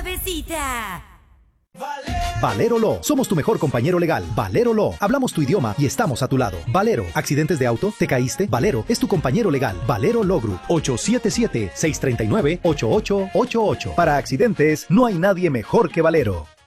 cervecita. Valero Law. Somos tu mejor compañero legal. Valero Law. Hablamos tu idioma y estamos a tu lado. Valero. ¿Accidentes de auto? ¿Te caíste? Valero es tu compañero legal. Valero Law Group. 877-639-8888. Para accidentes, no hay nadie mejor que Valero.